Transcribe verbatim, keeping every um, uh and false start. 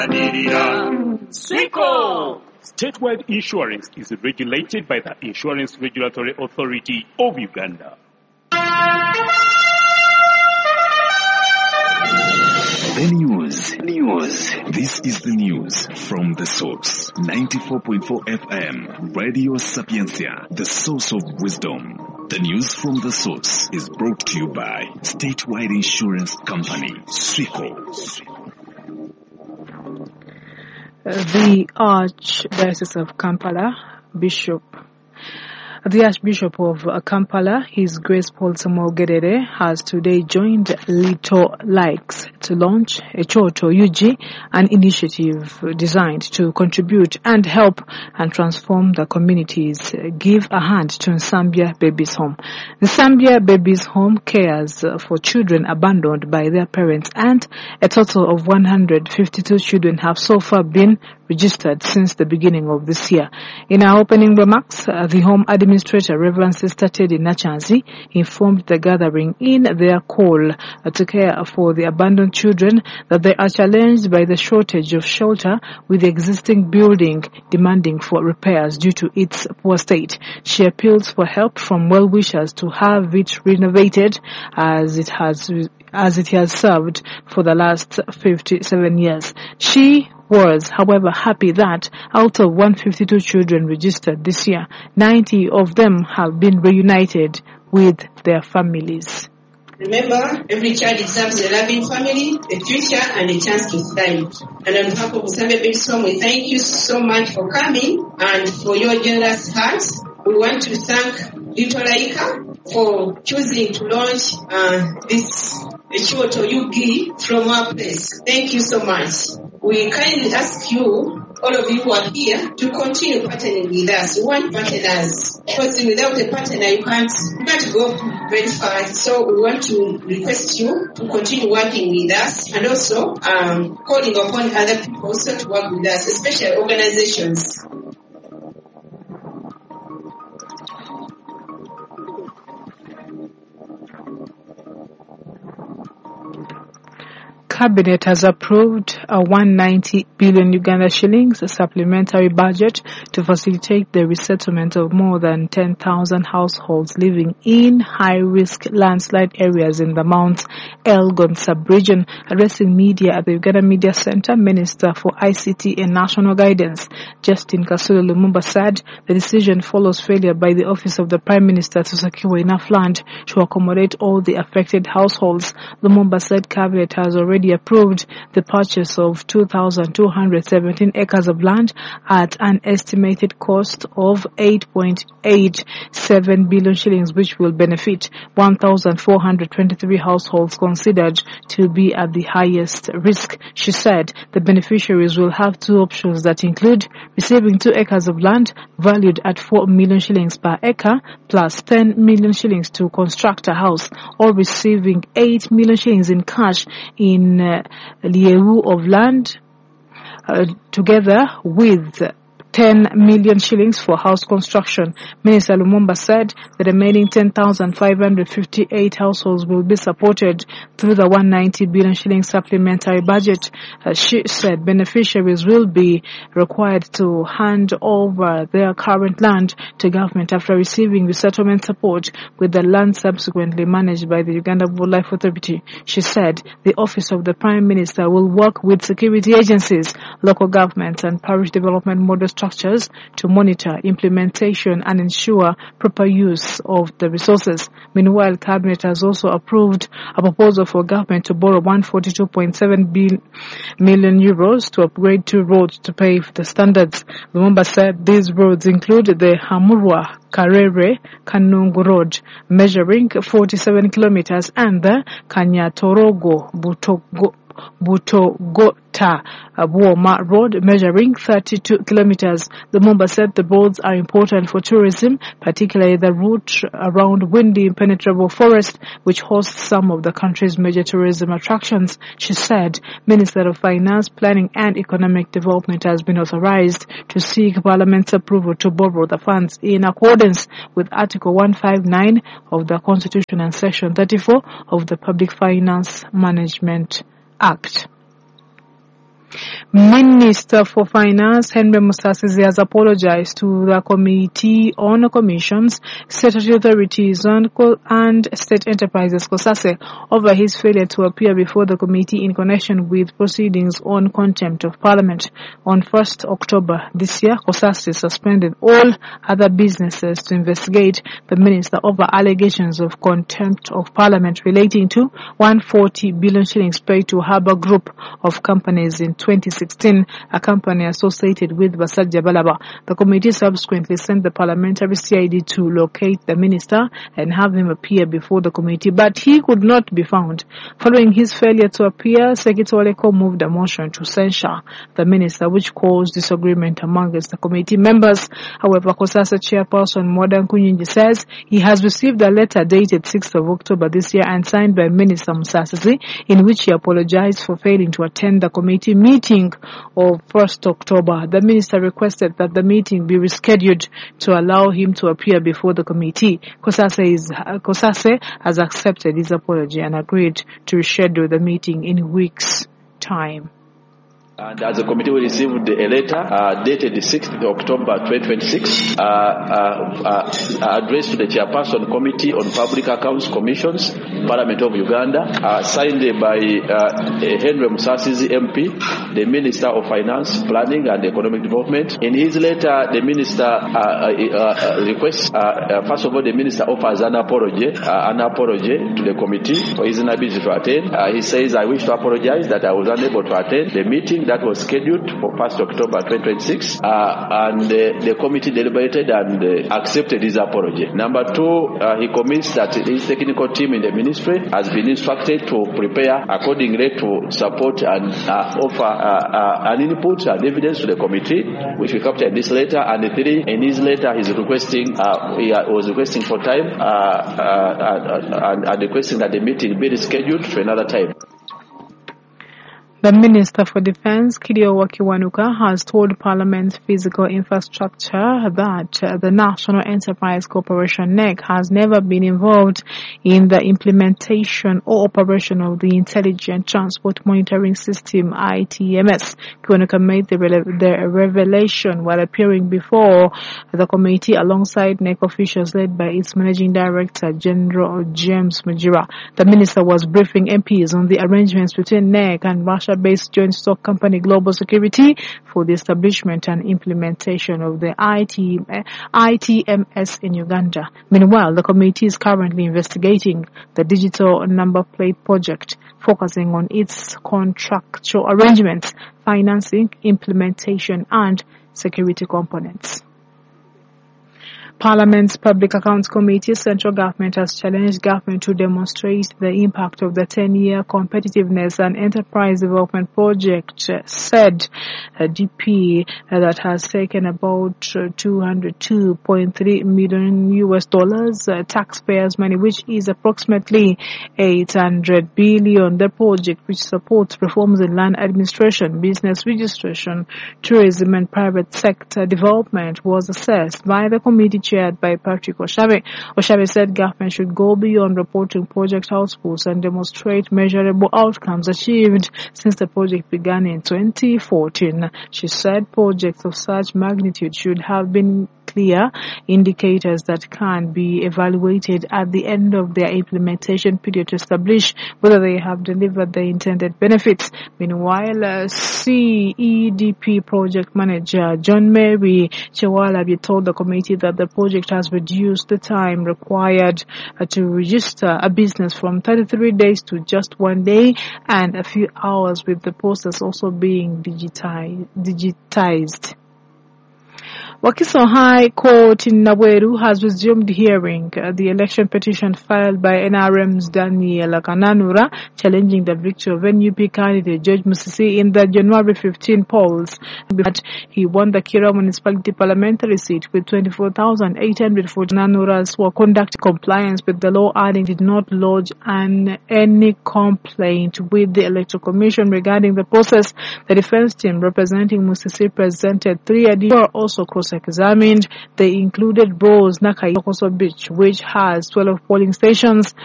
Siko! Statewide insurance is regulated by the Insurance Regulatory Authority of Uganda. The news. News. This is the news from The Source. ninety-four point four F M. Radio Sapiencia. The source of wisdom. The news from The Source is brought to you by Statewide Insurance Company, Siko. The Archdiocese of Kampala, Bishop The Archbishop of Kampala, His Grace Paul Samuel Gedere, has today joined Little Likes to launch a Choto U G, an initiative designed to contribute and help and transform the communities. Give a hand to Nsambya Babies Home. Nsambya Babies Home cares for children abandoned by their parents, and a total of one hundred fifty-two children have so far been registered since the beginning of this year. In her opening remarks, uh, the Home Administrator, Reverend Sister Teddy Nachanzi, informed the gathering in their call uh, to care for the abandoned children that they are challenged by the shortage of shelter, with the existing building demanding for repairs due to its poor state. She appeals for help from well-wishers to have it renovated as it has as it has served for the last fifty-seven years. She was, however, happy that out of one hundred fifty-two children registered this year, ninety of them have been reunited with their families. Remember, every child deserves a loving family, a future, and a chance to thrive. And on behalf of Nsambya Babies Home, we thank you so much for coming and for your generous hearts. We want to thank Little Laika for choosing to launch uh, this Choto U G from our place. Thank you so much. We kindly ask you, all of you who are here, to continue partnering with us. We want partners, because without a partner you can't, you can't go very far. So we want to request you to continue working with us, and also um, calling upon other people also to work with us, especially organizations. Cabinet has approved a one hundred ninety billion Uganda shillings supplementary budget to facilitate the resettlement of more than ten thousand households living in high-risk landslide areas in the Mount Elgon sub-region. Addressing media at the Uganda Media Center, Minister for I C T and National Guidance, Justin Kasulu Lumumba, said the decision follows failure by the Office of the Prime Minister to secure enough land to accommodate all the affected households. Lumumba said Cabinet has already approved the purchase of two thousand two hundred seventeen acres of land at an estimated cost of eight point eight seven billion shillings, which will benefit one thousand four hundred twenty-three households considered to be at the highest risk. She said the beneficiaries will have two options that include receiving two acres of land valued at four million shillings per acre plus ten million shillings to construct a house, or receiving eight million shillings in cash in uh, lieu of land, uh, together with ten million shillings for house construction. Minister Lumumba said the remaining ten thousand five hundred fifty-eight households will be supported through the one hundred ninety billion shillings supplementary budget. Uh, she said beneficiaries will be required to hand over their current land to government after receiving resettlement support, with the land subsequently managed by the Uganda Wildlife Authority. She said the Office of the Prime Minister will work with security agencies, local governments and parish development model structures to monitor implementation and ensure proper use of the resources. Meanwhile, Cabinet has also approved a proposal for government to borrow one hundred forty-two point seven million euros to upgrade two roads to pave the standards. Lumumba said these roads include the Hamurwa Karere Kanungu Road, measuring forty-seven kilometers, and the Kanyatorogo Butogo Butogota Buoma Road, measuring thirty-two kilometers. Lumumba said the roads are important for tourism, particularly the route around windy impenetrable forest, which hosts some of the country's major tourism attractions. She said Minister of Finance, Planning and Economic Development has been authorized to seek Parliament's approval to borrow the funds in accordance with Article one fifty-nine of the Constitution and Section thirty-four of the Public Finance Management Act. Minister for Finance Henry Musasizi has apologized to the Committee on Commissions, Statutory Authorities and State Enterprises COSASE over his failure to appear before the committee in connection with proceedings on contempt of Parliament. On first October this year, COSASE suspended all other businesses to investigate the minister over allegations of contempt of Parliament relating to one hundred forty billion shillings paid to Harbour Group of companies in twenty sixteen, a company associated with Basajja Balaba. The committee subsequently sent the parliamentary C I D to locate the minister and have him appear before the committee, but he could not be found. Following his failure to appear, Secretary Oleko moved a motion to censure the minister, which caused disagreement amongst the committee members. However, COSASE chairperson Mwadan Kunyinji says he has received a letter dated sixth of October this year and signed by Minister Musasizi, in which he apologized for failing to attend the committee meeting of first October. The minister requested that the meeting be rescheduled to allow him to appear before the committee. COSASE, is, uh, COSASE has accepted his apology and agreed to reschedule the meeting in weeks' time. And as a committee, we received a letter uh, dated the sixth of October twenty twenty-six, uh, uh, uh, addressed to the Chairperson Committee on Public Accounts Commissions, Parliament of Uganda, uh, signed by uh, Henry Musasizi M P, the Minister of Finance, Planning and Economic Development. In his letter, the Minister uh, uh, uh, requests, uh, uh, first of all, the Minister offers an apology, uh, an apology to the committee for his inability to attend. Uh, he says, I wish to apologize that I was unable to attend the meeting that was scheduled for first October twenty twenty-six, uh, and uh, the committee deliberated and uh, accepted his apology. Number two, uh, he commits that his technical team in the ministry has been instructed to prepare accordingly to support and uh, offer uh, uh, an input and evidence to the committee, which we captured in this letter. And three, in his letter, he's requesting, uh, he was requesting for time uh, uh, and, and requesting that the meeting be rescheduled to another time. The Minister for Defence, Kidio Wakiwanuka, has told Parliament's Physical Infrastructure that uh, the National Enterprise Corporation N E C has never been involved in the implementation or operation of the Intelligent Transport Monitoring System I T M S. Kiwanuka made the, re- the revelation while appearing before the committee alongside N E C officials led by its Managing Director, General James Mujira. The Minister was briefing M Ps on the arrangements between N E C and Russia based joint stock company Global Security for the establishment and implementation of the I T M S in Uganda. Meanwhile, the committee is currently investigating the digital number plate project, focusing on its contractual arrangements, financing, implementation, and security components. Parliament's Public Accounts Committee, central government has challenged government to demonstrate the impact of the ten-year Competitiveness and Enterprise Development Project, said uh, D P, uh, that has taken about uh, two hundred two point three million U S dollars uh, taxpayers' money, which is approximately eight hundred billion. The project, which supports reforms in land administration, business registration, tourism, and private sector development, was assessed by the committee chaired by Patrick Oshabe. Oshabe said government should go beyond reporting project outputs and demonstrate measurable outcomes achieved since the project began in twenty fourteen. She said projects of such magnitude should have been clear indicators that can be evaluated at the end of their implementation period to establish whether they have delivered the intended benefits. Meanwhile, uh, C E D P project manager John Mary Chewalabi told the committee that the project has reduced the time required uh, to register a business from thirty-three days to just one day and a few hours, with the process also being digiti- digitized. Wakiso High Court in Nabweru has resumed hearing uh, the election petition filed by N R M's Daniel Kananura challenging the victory of N U P candidate George Musisi in the January fifteenth polls. But he won the Kira Municipality Parliamentary seat with twenty-four thousand eight hundred forty. Nanuras were conducting compliance with the law, adding did not lodge an any complaint with the Electoral Commission regarding the process. The defense team representing Musisi presented three additional also cross-examined. They included Bros Nakai Koso Beach, which has twelve polling stations.